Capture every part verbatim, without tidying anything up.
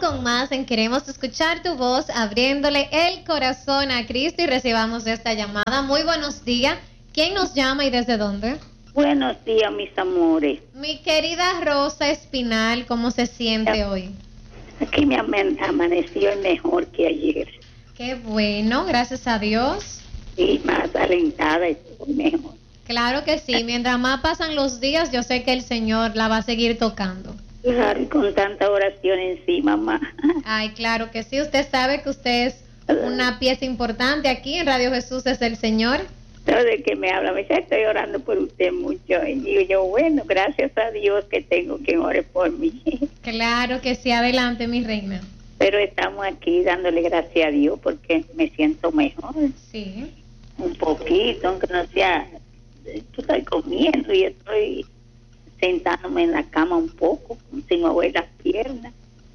con más en Queremos Escuchar Tu Voz, abriéndole el corazón a Cristo, y recibamos esta llamada. Muy buenos días. ¿Quién nos llama y desde dónde? Buenos días, mis amores. Mi querida Rosa Espinal, ¿cómo se siente hoy? Aquí me amaneció mejor que ayer. Qué bueno, gracias a Dios. Sí, más alentada, estoy mejor. Claro que sí, mientras más pasan los días, yo sé que el Señor la va a seguir tocando. Claro, y con tanta oración encima, mamá. Ay, claro que sí, usted sabe que usted es una pieza importante aquí en Radio Jesús es el Señor. No, de que me habla, me dice, estoy orando por usted mucho. Y digo yo, bueno, gracias a Dios que tengo quien ore por mí. Claro que sí, adelante, mi reina. Pero estamos aquí dándole gracias a Dios porque me siento mejor. Sí. Un poquito, aunque no sea, yo estoy comiendo y estoy sentándome en la cama un poco, sin mover las piernas.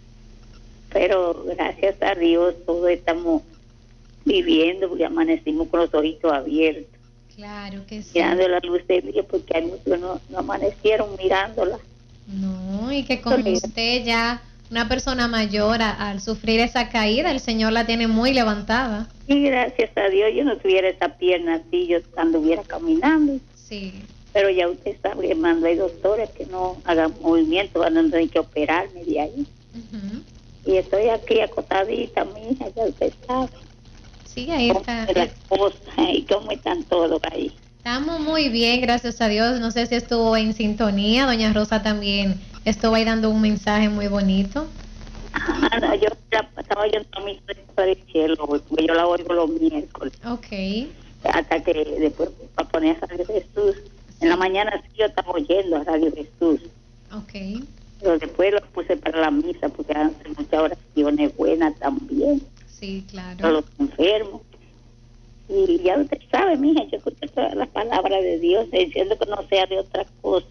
Pero gracias a Dios todos estamos viviendo porque amanecimos con los ojitos abiertos. Claro que sí. Mirando la luz de Dios porque hay muchos no, no amanecieron mirándola. No, y que como usted ya, una persona mayor, a, al sufrir esa caída, el Señor la tiene muy levantada. Y gracias a Dios yo no tuviera esa pierna así, yo anduviera caminando. Sí. Pero ya usted sabe que mando hay doctores que no hagan movimiento, van a tener que operarme de ahí. Uh-huh. Y estoy aquí acostadita, mi hija, ya usted sabe. Sí, ahí está. La esposa, ¿y cómo están todos ahí? Estamos muy bien, gracias a Dios. No sé si estuvo en sintonía. Doña Rosa también estuvo ahí dando un mensaje muy bonito. Ah, no, yo la, estaba oyendo a mi por el cielo, porque yo la oigo los miércoles. Ok. Hasta que después para poner a Radio Jesús. En la mañana sí yo estaba oyendo a Radio Jesús. Ok. Pero después lo puse para la misa, porque hacen muchas oraciones buenas también. Sí, claro. Para los enfermos. Y ya usted sabe, mija, yo escucho todas las palabras de Dios, diciendo que no sea de otra cosa,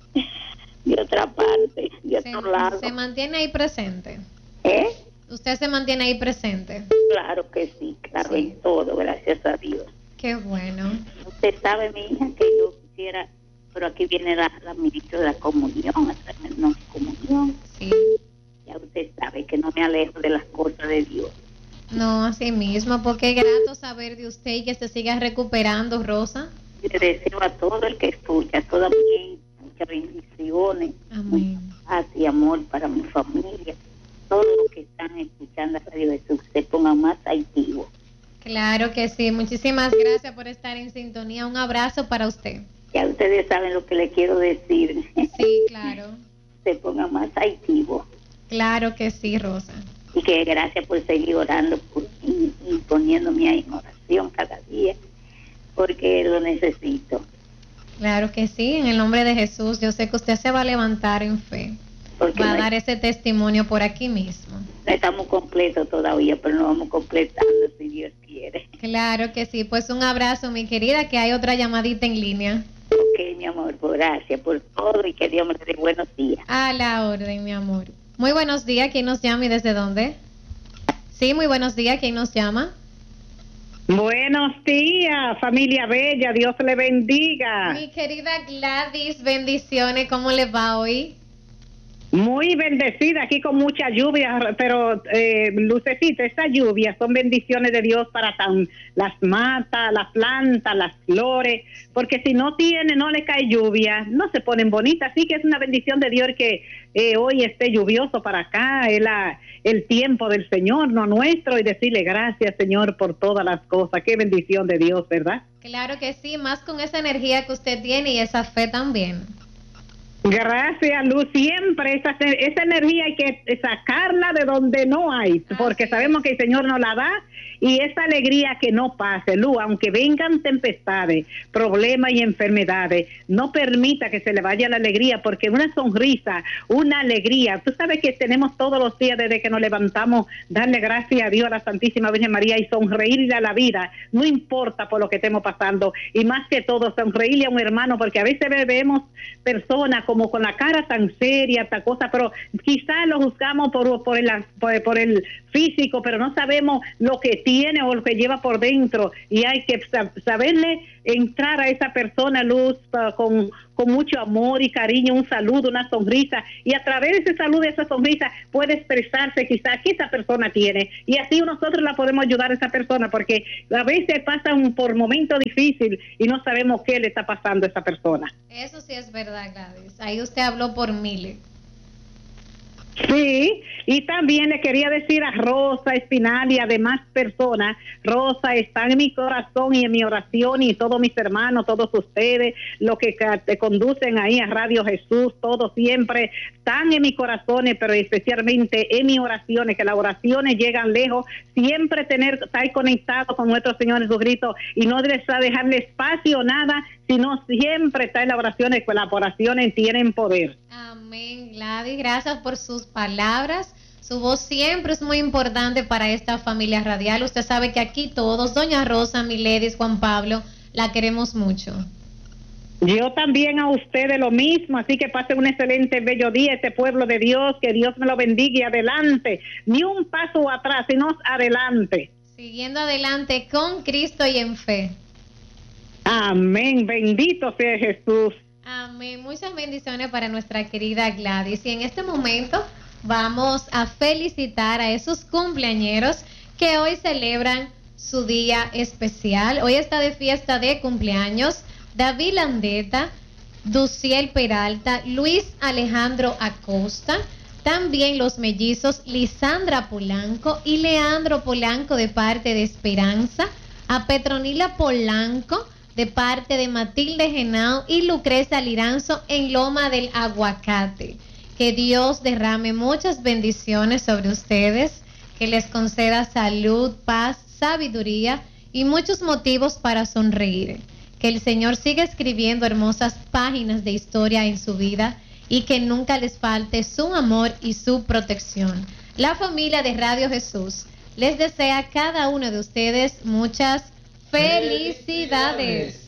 de otra parte, de se, otro lado. ¿Se mantiene ahí presente? ¿Eh? ¿Usted se mantiene ahí presente? Claro que sí, claro, sí. En todo, gracias a Dios. Qué bueno. Usted sabe, mi hija, que yo quisiera, pero aquí viene la, la ministra de la comunión, la comunión. Sí. Ya usted sabe que no me alejo de las cosas de Dios. No, así mismo, porque es grato saber de usted y que se siga recuperando, Rosa. Le deseo a todo el que escucha, a toda mi gente, muchas bendiciones. Amén. Paz y amor para mi familia. Todos los que están escuchando a Radio Jesús se pongan más activos. Claro que sí. Muchísimas gracias por estar en sintonía. Un abrazo para usted. Ya ustedes saben lo que le quiero decir. Sí, claro. Se pongan más activos. Claro que sí, Rosa. Y que gracias por seguir orando por mí y poniéndome ahí en oración cada día, porque lo necesito. Claro que sí, en el nombre de Jesús. Yo sé que usted se va a levantar en fe. Porque va a no dar ese testimonio por aquí mismo. No estamos completos todavía, pero nos vamos completando si Dios quiere. Claro que sí. Pues un abrazo, mi querida, que hay otra llamadita en línea. Ok, mi amor, pues gracias por todo y que Dios me dé buenos días. A la orden, mi amor. Muy buenos días, ¿quién nos llama y desde dónde? Sí, muy buenos días, ¿quién nos llama? Buenos días, familia bella, Dios le bendiga. Mi querida Gladys, bendiciones, ¿cómo le va hoy? Muy bendecida, aquí con mucha lluvia, pero eh, Lucecita, estas lluvias son bendiciones de Dios para tan, las matas, las plantas, las flores, porque si no tiene, no le cae lluvia, no se ponen bonitas, así que es una bendición de Dios que eh, hoy esté lluvioso para acá, es la, el tiempo del Señor, no nuestro, y decirle gracias, Señor, por todas las cosas, qué bendición de Dios, ¿verdad? Claro que sí, más con esa energía que usted tiene y esa fe también. Gracias, Luz. Siempre esa, esa energía hay que sacarla de donde no hay, porque Así sabemos es. que el Señor nos la da, y esa alegría que no pase, Luz, aunque vengan tempestades, problemas y enfermedades, no permita que se le vaya la alegría, porque una sonrisa, una alegría, tú sabes que tenemos todos los días desde que nos levantamos, darle gracias a Dios, a la Santísima Virgen María, y sonreírle a la vida, no importa por lo que estemos pasando, y más que todo sonreírle a un hermano, porque a veces vemos personas como con la cara tan seria, esta cosa, pero quizás lo juzgamos por, por, el, por, por el físico, pero no sabemos lo que tiene o lo que lleva por dentro, y hay que saberle entrar a esa persona, Luz, con, con mucho amor y cariño, un saludo, una sonrisa, y a través de ese saludo y esa sonrisa puede expresarse quizás que esa persona tiene, y así nosotros la podemos ayudar a esa persona, porque a veces pasan por momentos difíciles y no sabemos qué le está pasando a esa persona. Eso sí es verdad, Gladys. Ahí usted habló por miles. Sí, y también le quería decir a Rosa Espinal y a demás personas, Rosa está en mi corazón y en mi oración, y todos mis hermanos, todos ustedes, los que te conducen ahí a Radio Jesús, todos siempre están en mis corazones, pero especialmente en mis oraciones, que las oraciones llegan lejos, siempre tener, estar conectado con nuestro Señor Jesucristo y no les dejarle espacio nada, sino siempre estar en las oraciones, que las oraciones tienen poder. Amén, Gladys, gracias por sus palabras. Su voz siempre es muy importante para esta familia radial. Usted sabe que aquí todos, doña Rosa, Miledis, Juan Pablo, la queremos mucho. Yo también a ustedes lo mismo, así que pasen un excelente, bello día, este pueblo de Dios, que Dios me lo bendiga y adelante, ni un paso atrás, sino adelante. Siguiendo adelante con Cristo y en fe. Amén, bendito sea Jesús. Amén, muchas bendiciones para nuestra querida Gladys. Y en este momento vamos a felicitar a esos cumpleañeros que hoy celebran su día especial. Hoy está de fiesta de cumpleaños David Landeta, Duciel Peralta, Luis Alejandro Acosta, también los mellizos Lisandra Polanco y Leandro Polanco de parte de Esperanza, a Petronila Polanco de parte de Matilde Genao y Lucrecia Liranzo en Loma del Aguacate. Que Dios derrame muchas bendiciones sobre ustedes, que les conceda salud, paz, sabiduría y muchos motivos para sonreír. Que el Señor siga escribiendo hermosas páginas de historia en su vida y que nunca les falte su amor y su protección. La familia de Radio Jesús les desea a cada uno de ustedes muchas felicidades.